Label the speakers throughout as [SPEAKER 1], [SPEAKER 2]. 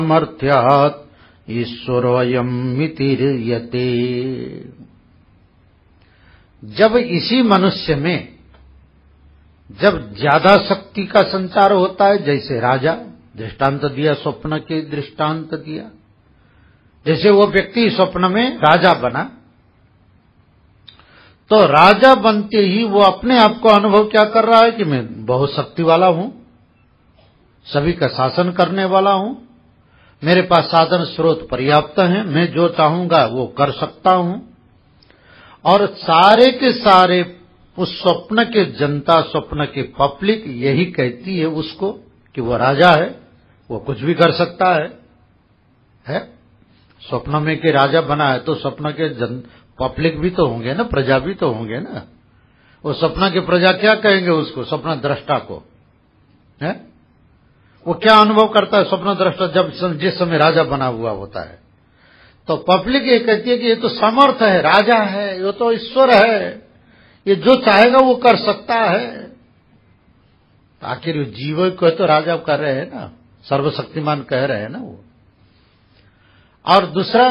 [SPEAKER 1] सामर्थ्यात् ईश्वरोऽयं मितिर्यते। जब इसी मनुष्य में जब ज्यादा शक्ति का संचार होता है, जैसे राजा, दृष्टांत दिया, स्वप्न के दृष्टांत दिया, जैसे वो व्यक्ति स्वप्न में राजा बना, तो राजा बनते ही वो अपने आप को अनुभव क्या कर रहा है कि मैं बहुत शक्ति वाला हूं, सभी का शासन करने वाला हूं, मेरे पास साधन स्रोत पर्याप्त हैं, मैं जो चाहूंगा वो कर सकता हूं। और सारे के सारे उस स्वप्न के जनता, स्वप्न के पब्लिक यही कहती है उसको कि वो राजा है, वो कुछ भी कर सकता है? स्वप्न में के राजा बना है तो स्वप्न के पब्लिक भी तो होंगे ना, प्रजा भी तो होंगे ना। वो स्वप्न के प्रजा क्या कहेंगे उसको, स्वप्न दृष्टा को? है वो क्या अनुभव करता है स्वप्न दृष्टा जब जिस समय राजा बना हुआ होता है? तो पब्लिक ये कहती है कि ये तो समर्थ है, राजा है, ये तो ईश्वर है, ये जो चाहेगा वो कर सकता है। आखिर जीव को तो राजा कह रहे हैं ना, सर्वशक्तिमान कह रहे हैं ना वो। और दूसरा,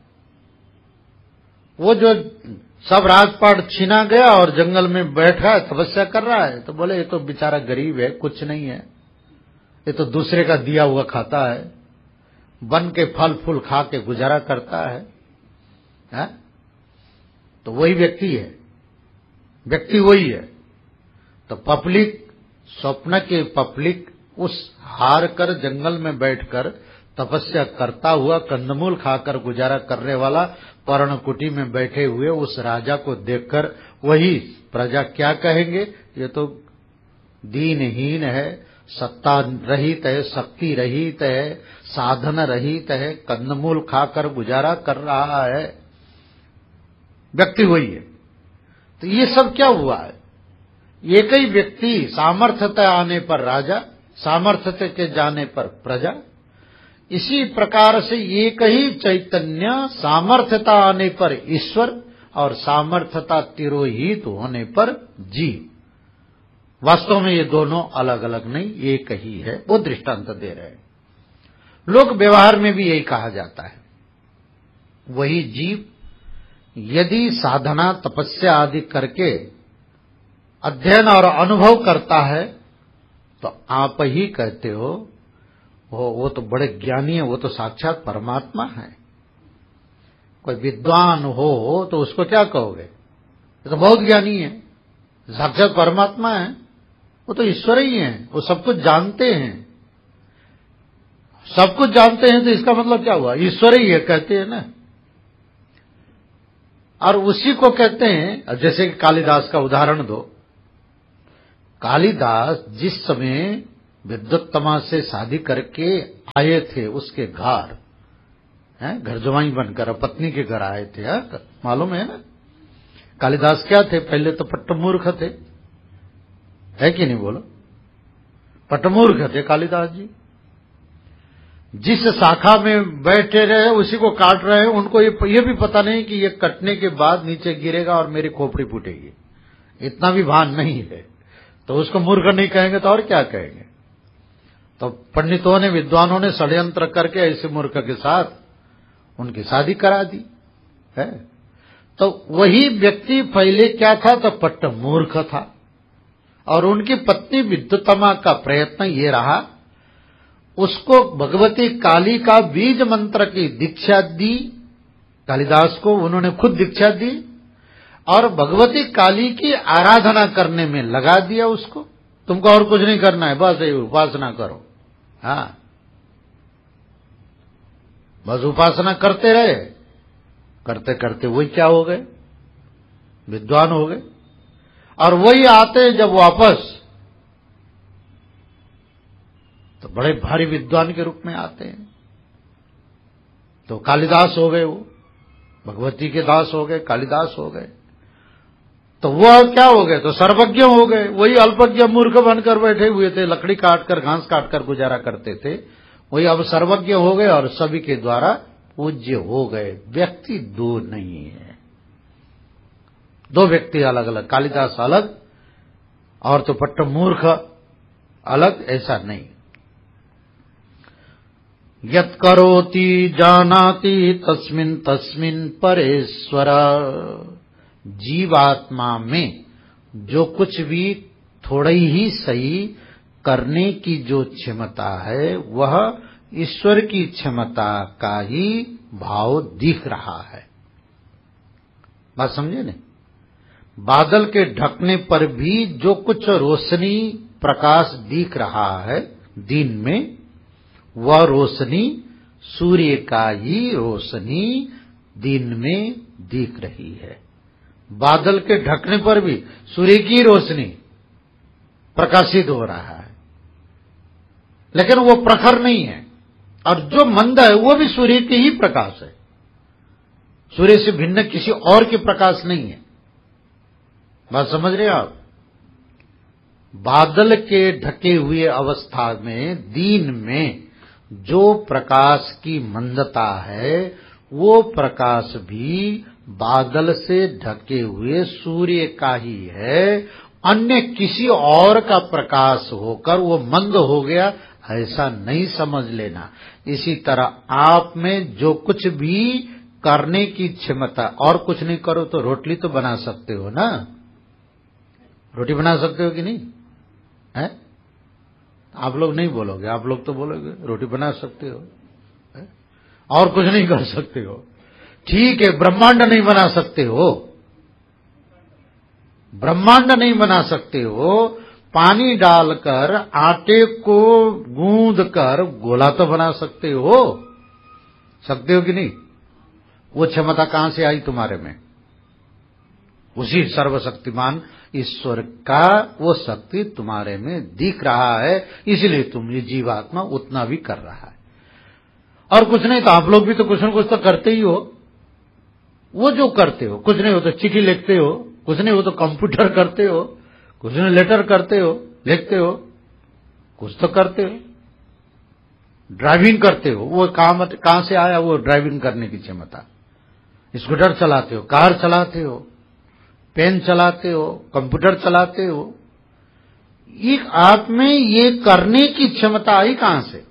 [SPEAKER 1] वो जो सब राजपाट छीना गया और जंगल में बैठा है, तपस्या कर रहा है, तो बोले ये तो बेचारा गरीब है, कुछ नहीं है, ये तो दूसरे का दिया हुआ खाता है, वन के फल फूल खा के गुजारा करता है? तो वही व्यक्ति है, व्यक्ति वही है। तो पब्लिक, स्वप्न के पब्लिक उस हार कर जंगल में बैठकर तपस्या करता हुआ, कंदमूल खाकर गुजारा करने वाला, पर्णकुटी में बैठे हुए उस राजा को देखकर वही प्रजा क्या कहेंगे, ये तो दीनहीन है, सत्ता रहित है, शक्ति रहित है, साधन रहित है, कंदमूल खाकर गुजारा कर रहा है। व्यक्ति वही है। तो ये सब क्या हुआ है? एक ही व्यक्ति, सामर्थ्यता आने पर राजा, सामर्थ्य के जाने पर प्रजा। इसी प्रकार से एक ही चैतन्य, सामर्थ्यता आने पर ईश्वर और सामर्थ्यता तिरोहित होने पर जीव। वास्तव में ये दोनों अलग अलग नहीं, एक ही है। वो दृष्टांत दे रहे हैं। लोक व्यवहार में भी यही कहा जाता है। वही जीव यदि साधना, तपस्या आदि करके अध्ययन और अनुभव करता है, तो आप ही कहते हो वो तो बड़े ज्ञानी है, वो तो साक्षात परमात्मा है। कोई विद्वान हो तो उसको क्या कहोगे? ये तो बहुत ज्ञानी है, साक्षात परमात्मा है, वो तो ईश्वर ही है, वो सब कुछ जानते हैं। सब कुछ जानते हैं तो इसका मतलब क्या हुआ? ईश्वर ही है कहते हैं ना। और उसी को कहते हैं, जैसे कि कालिदास का उदाहरण दो। कालिदास जिस समय विद्वत्तमा से शादी करके आए थे उसके घर, घर जवाई बनकर पत्नी के घर आए थे, मालूम है ना? कालिदास क्या थे? पहले तो पट्टमूर्ख थे, है कि नहीं बोलो? पट्टमूर्ख थे कालिदास जी। जिस शाखा में बैठे रहे उसी को काट रहे हैं, उनको ये भी पता नहीं कि ये कटने के बाद नीचे गिरेगा और मेरी खोपड़ी फूटेगी, इतना भी भान नहीं है। तो उसको मूर्ख नहीं कहेंगे तो और क्या कहेंगे? तो पंडितों ने, विद्वानों ने षड्यंत्र करके ऐसे मूर्ख के साथ उनकी शादी करा दी है। तो वही व्यक्ति पहले क्या था? तो पट्टमूर्ख था। और उनकी पत्नी विद्युतमा का प्रयत्न ये रहा, उसको भगवती काली का बीज मंत्र की दीक्षा दी। कालिदास को उन्होंने खुद दीक्षा दी और भगवती काली की आराधना करने में लगा दिया उसको। तुमको और कुछ नहीं करना है, बस उपासना करो। हाँ, बस उपासना करते रहे। करते करते वही क्या हो गए? विद्वान हो गए। और वही आते जब वापस, तो बड़े भारी विद्वान के रूप में आते हैं। तो कालिदास हो गए, वो भगवती के दास हो गए, कालिदास हो गए। तो वो क्या हो गए? तो सर्वज्ञ हो गए। वही अल्पज्ञ मूर्ख बनकर बैठे हुए थे, लकड़ी काटकर, घास काटकर गुजारा करते थे, वही अब सर्वज्ञ हो गए और सभी के द्वारा पूज्य हो गए। व्यक्ति दो नहीं है, दो व्यक्ति अलग अलग। कालिदास अलग और तो पट्टमूर्ख अलग, ऐसा नहीं। यत् करोति जानाति तस्मिन् तस्मिन् परेश्वर। जीवात्मा में जो कुछ भी थोड़ा ही सही करने की जो क्षमता है वह ईश्वर की क्षमता का ही भाव दिख रहा है। बात समझे ने? बादल के ढकने पर भी जो कुछ रोशनी प्रकाश दिख रहा है दिन में, वह रोशनी सूर्य का ही रोशनी दिन में दिख रही है। बादल के ढकने पर भी सूर्य की रोशनी प्रकाशित हो रहा है, लेकिन वो प्रखर नहीं है। और जो मंद है वो भी सूर्य के ही प्रकाश है, सूर्य से भिन्न किसी और के प्रकाश नहीं है। बात समझ रहे आप? बादल के ढके हुए अवस्था में दिन में जो प्रकाश की मंदता है वो प्रकाश भी बादल से ढके हुए सूर्य का ही है। अन्य किसी और का प्रकाश होकर वो मंद हो गया ऐसा नहीं समझ लेना। इसी तरह आप में जो कुछ भी करने की क्षमता, और कुछ नहीं करो तो रोटली तो बना सकते हो ना? रोटी बना सकते हो कि नहीं है? आप लोग नहीं बोलोगे, आप लोग तो बोलोगे रोटी बना सकते हो है? और कुछ नहीं कर सकते हो। ठीक है, ब्रह्मांड नहीं बना सकते हो, ब्रह्मांड नहीं बना सकते हो। पानी डालकर आटे को गूंद कर गोला तो बना सकते हो कि नहीं? वो क्षमता कहां से आई तुम्हारे में? उसी सर्वशक्तिमान ईश्वर का वो शक्ति तुम्हारे में दिख रहा है, इसलिए तुम ये जीवात्मा उतना भी कर रहा है। और कुछ नहीं तो आप लोग भी तो कुछ न कुछ तो करते ही हो। वो जो करते हो, कुछ नहीं हो तो चिट्ठी लिखते हो, कुछ नहीं हो तो कंप्यूटर करते हो, कुछ नहीं लेटर करते हो, लिखते हो, कुछ तो करते हो। ड्राइविंग करते हो, वो काम कहां से आया? वो ड्राइविंग करने की क्षमता। स्कूटर चलाते हो, कार चलाते हो, पेन चलाते हो, कंप्यूटर चलाते हो। एक आप में ये करने की क्षमता आई कहां से?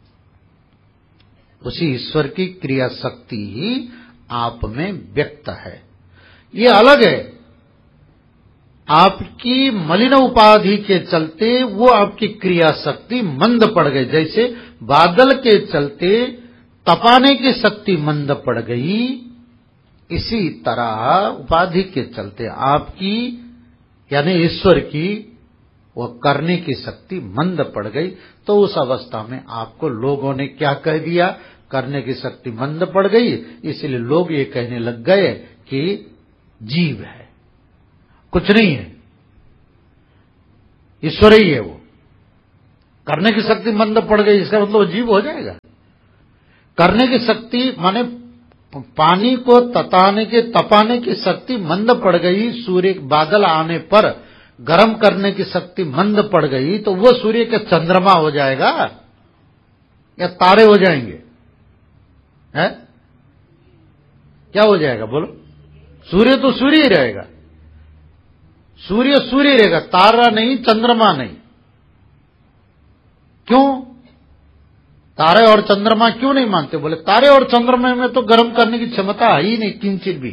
[SPEAKER 1] उसी ईश्वर की क्रिया शक्ति ही आप में व्यक्त है। ये अलग है। आपकी मलिन उपाधि के चलते वो आपकी क्रिया शक्ति मंद पड़ गई। जैसे बादल के चलते तपाने की शक्ति मंद पड़ गई, इसी तरह उपाधि के चलते आपकी यानी ईश्वर की वो करने की शक्ति मंद पड़ गई। तो उस अवस्था में आपको लोगों ने क्या कह दिया? करने की शक्ति मंद पड़ गई, इसलिए लोग ये कहने लग गए कि जीव है, कुछ नहीं है, ईश्वर ही है। वो करने की शक्ति मंद पड़ गई, इसका मतलब जीव हो जाएगा। करने की शक्ति माने पानी को तपाने की शक्ति मंद पड़ गई। सूर्य बादल आने पर गर्म करने की शक्ति मंद पड़ गई, तो वो सूर्य के चंद्रमा हो जाएगा या तारे हो जाएंगे? है क्या हो जाएगा बोलो? सूर्य तो सूर्य ही रहेगा, सूर्य सूर्य रहेगा, तारा नहीं, चंद्रमा नहीं। क्यों? तारे और चंद्रमा क्यों नहीं मानते? बोले तारे और चंद्रमा में तो गर्म करने की क्षमता है ही नहीं किंचित भी,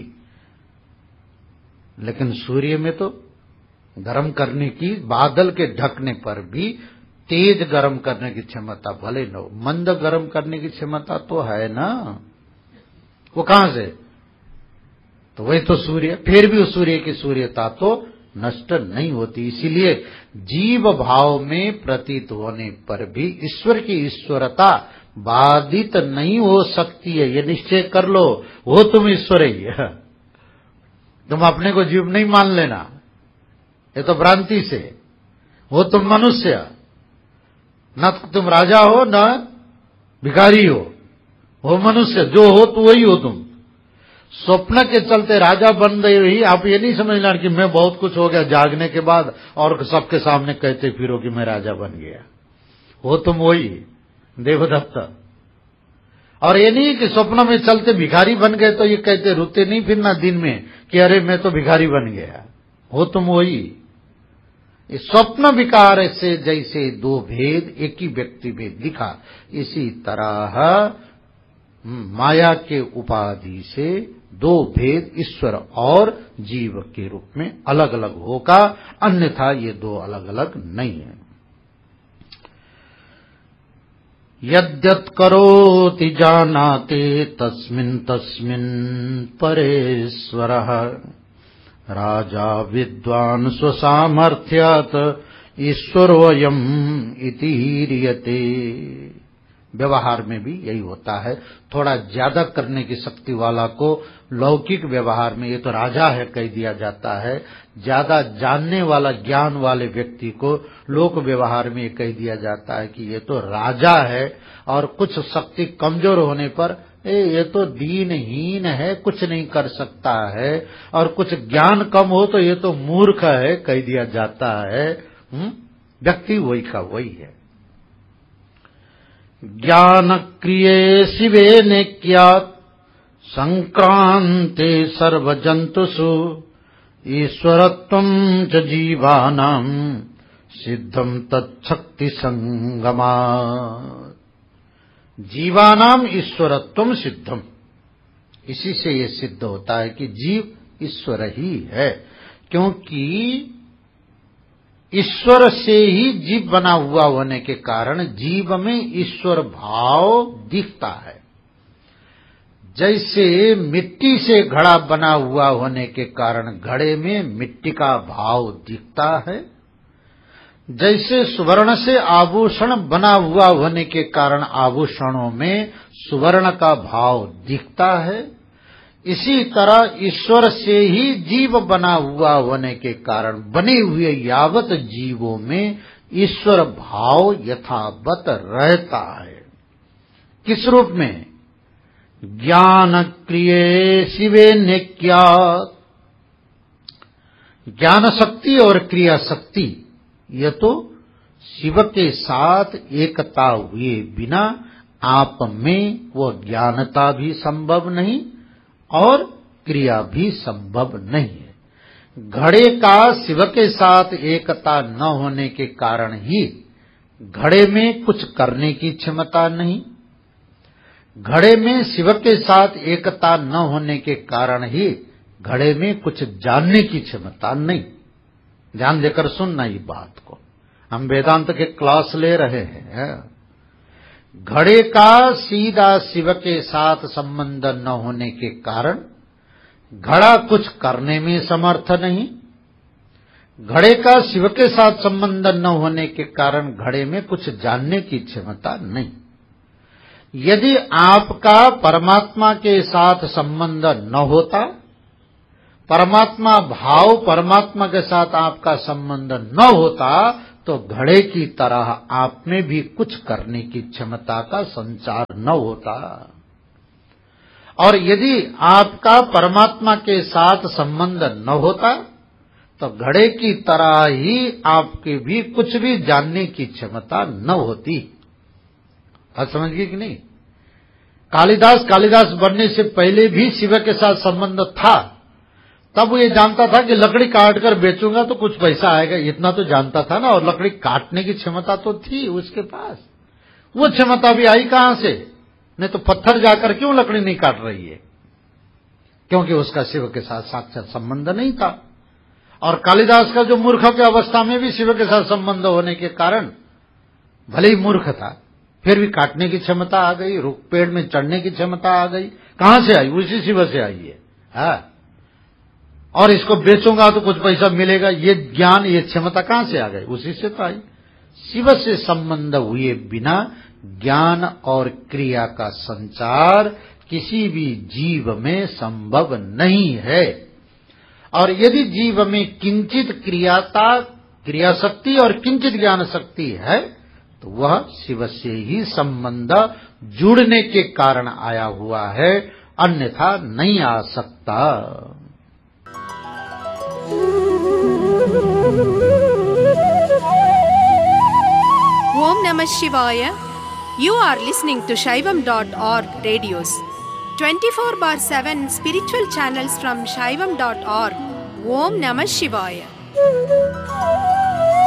[SPEAKER 1] लेकिन सूर्य में तो गर्म करने की, बादल के ढकने पर भी तेज गर्म करने की क्षमता भले न हो, मंद गर्म करने की क्षमता तो है ना। वो कहां से? तो वही तो सूर्य। फिर भी उस सूर्य की सूर्यता तो नष्ट नहीं होती। इसीलिए जीव भाव में प्रतीत होने पर भी ईश्वर की ईश्वरता बाधित नहीं हो सकती है। ये निश्चय कर लो, वो तुम ईश्वर ही है, तुम अपने को जीव नहीं मान लेना, ये तो भ्रांति से। वो तुम मनुष्य, न तुम राजा हो न भिखारी हो, वो मनुष्य जो हो तो वही हो तुम। स्वप्न के चलते राजा बन गए ही, आप ये नहीं समझना कि मैं बहुत कुछ हो गया जागने के बाद और सबके सामने कहते फिरो कि मैं राजा बन गया। वो तुम वही देवदत्त। और ये नहीं कि स्वप्न में चलते भिखारी बन गए तो ये कहते रोते नहीं फिरना दिन में कि अरे मैं तो भिखारी बन गया। वो तुम वही। इस स्वप्न विकार से जैसे दो भेद एक ही व्यक्ति में दिखा, इसी तरह माया के उपाधि से दो भेद ईश्वर और जीव के रूप में अलग अलग होगा, अन्यथा ये दो अलग अलग नहीं है। यद्यत् करोति जानाते तस्मिन् तस्मिन् परेश्वरः, राजा विद्वान् स्वसामर्थ्यात् ईश्वरोऽयम् इति ह्रियते। व्यवहार में भी यही होता है, थोड़ा ज्यादा करने की शक्ति वाला को लौकिक व्यवहार में ये तो राजा है कह दिया जाता है, ज्यादा जानने वाला ज्ञान वाले व्यक्ति को लोक व्यवहार में ये कह दिया जाता है कि ये तो राजा है, और कुछ शक्ति कमजोर होने पर ये तो दीनहीन है, कुछ नहीं कर सकता है, और कुछ ज्ञान कम हो तो ये तो मूर्ख है कह दिया जाता है। व्यक्ति वही का वही है। ज्ञान क्रिये शिवे नेक्यात् संक्रांते सर्वजंतुषु, ईश्वरत्वं च जीवानां सिद्धं तच्छक्ति संगमात्। जीवानाम ईश्वरत्वम सिद्धम, इसी से ये सिद्ध होता है कि जीव ईश्वर ही है, क्योंकि ईश्वर से ही जीव बना हुआ होने के कारण जीव में ईश्वर भाव दिखता है। जैसे मिट्टी से घड़ा बना हुआ होने के कारण घड़े में मिट्टी का भाव दिखता है, जैसे सुवर्ण से आभूषण बना हुआ होने के कारण आभूषणों में सुवर्ण का भाव दिखता है, इसी तरह ईश्वर से ही जीव बना हुआ होने के कारण बने हुए यावत जीवों में ईश्वर भाव यथावत रहता है। किस रूप में? ज्ञान क्रिये शिवे नेक्यात्, ज्ञान शक्ति और क्रिया शक्ति यह तो शिव के साथ एकता हुए बिना आप में वो ज्ञानता भी संभव नहीं और क्रिया भी संभव नहीं है। घड़े का शिव के साथ एकता न होने के कारण ही घड़े में कुछ करने की क्षमता नहीं, घड़े में शिव के साथ एकता न होने के कारण ही घड़े में कुछ जानने की क्षमता नहीं। ध्यान देकर सुनना ये बात को, हम वेदांत के क्लास ले रहे हैं। घड़े का सीधा शिव के साथ संबंध न होने के कारण घड़ा कुछ करने में समर्थ नहीं, घड़े का शिव के साथ संबंध न होने के कारण घड़े में कुछ जानने की क्षमता नहीं। यदि आपका परमात्मा के साथ संबंध न होता, परमात्मा भाव परमात्मा के साथ आपका संबंध न होता, तो घड़े की तरह आप में भी कुछ करने की क्षमता का संचार न होता। और यदि आपका परमात्मा के साथ संबंध न होता, तो घड़े की तरह ही आपके भी कुछ भी जानने की क्षमता न होती। बात समझ गए कि नहीं? कालिदास बनने से पहले भी शिव के साथ संबंध था, तब वो ये जानता था कि लकड़ी काट कर बेचूंगा तो कुछ पैसा आएगा, इतना तो जानता था ना। और लकड़ी काटने की क्षमता तो थी उसके पास, वो क्षमता भी आई कहां से? नहीं तो पत्थर जाकर क्यों लकड़ी नहीं काट रही है? क्योंकि उसका शिव के साथ साक्षात संबंध नहीं था। और कालिदास का जो मूर्ख की अवस्था में भी शिव के साथ संबंध होने के कारण, भले ही मूर्ख था फिर भी काटने की क्षमता आ गई, रुख पेड़ में चढ़ने की क्षमता आ गई। कहां से आई? उसी शिव से आई है। हाँ? और इसको बेचूंगा तो कुछ पैसा मिलेगा, ये ज्ञान ये क्षमता कहां से आ गई? उसी से तो आई। शिव से संबंध हुए बिना ज्ञान और क्रिया का संचार किसी भी जीव में संभव नहीं है। और यदि जीव में किंचित क्रिया शक्ति और किंचित ज्ञान शक्ति है, तो वह शिव से ही संबंध जुड़ने के कारण आया हुआ है, अन्यथा नहीं आ सकता।
[SPEAKER 2] Om Namah Shivaya. You are listening to Shaivam.org radios. 24/7 spiritual channels from Shaivam.org. Om Namah Shivaya.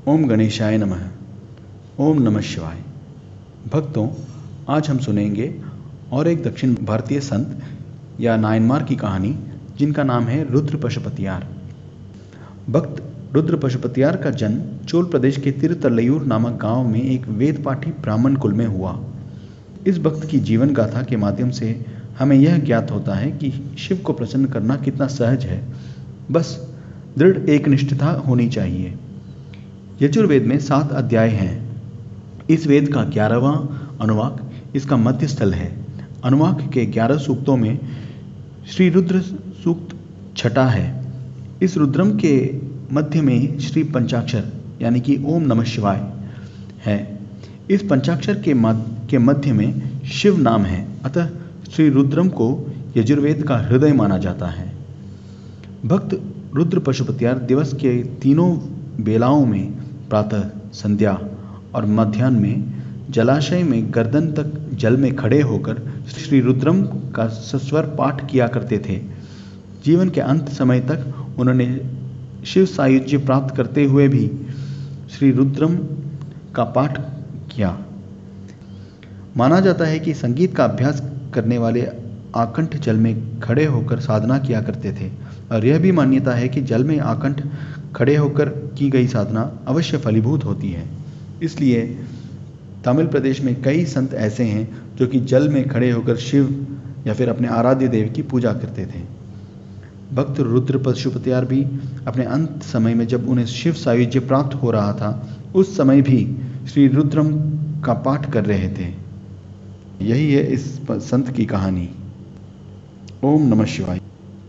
[SPEAKER 3] ओम गणेशाय नमः। ओम नमः शिवाय। भक्तों, आज हम सुनेंगे और एक दक्षिण भारतीय संत या नायनमार की कहानी, जिनका नाम है रुद्र पशुपतियार। भक्त रुद्र पशुपतियार का जन्म चोल प्रदेश के तिरुतल्लयूर नामक गांव में एक वेद पाठी ब्राह्मण कुल में हुआ। इस भक्त की जीवन गाथा के माध्यम से हमें यह ज्ञात होता है कि शिव को प्रसन्न करना कितना सहज है, बस दृढ़ एकनिष्ठता होनी चाहिए। यजुर्वेद में 7 अध्याय हैं। इस वेद का 11वां अनुवाक इसका मध्य स्थल है। अनुवाक के 11 सूक्तों में श्री रुद्र सूक्त छठा है। इस रुद्रम के मध्य में श्री पंचाक्षर यानी कि ओम नमः शिवाय है। इस पंचाक्षर के मध्य में शिव नाम है, अतः श्री रुद्रम को यजुर्वेद का हृदय माना जाता है। भक्त रुद्र पशुपतियार दिवस के तीनों बेलाओं में प्रातः, संध्या और मध्याह्न में जलाशय में गर्दन तक जल में खड़े होकर श्री रुद्रम का सस्वर पाठ किया करते थे। जीवन के अंत समय तक उन्होंने शिव सायुज्य प्राप्त करते हुए भी श्री रुद्रम का पाठ किया। माना जाता है कि संगीत का अभ्यास करने वाले आकंठ जल में खड़े होकर साधना किया करते थे, और यह भी मान्यता है कि जल में आकंठ खड़े होकर की गई साधना अवश्य फलीभूत होती है। इसलिए तमिल प्रदेश में कई संत ऐसे हैं जो कि जल में खड़े होकर शिव या फिर अपने आराध्य देव की पूजा करते थे। भक्त रुद्र पशुपतियार भी अपने अंत समय में, जब उन्हें शिव सायुज्य प्राप्त हो रहा था, उस समय भी श्री रुद्रम का पाठ कर रहे थे। यही है इस संत की कहानी। ओम नमः शिवाय।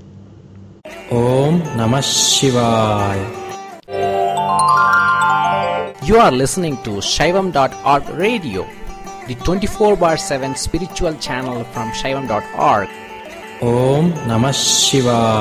[SPEAKER 4] ओम नमः शिवाय। You are listening to Shaivam.org radio, the 24/7 spiritual channel from Shaivam.org. Om Namah Shivaya.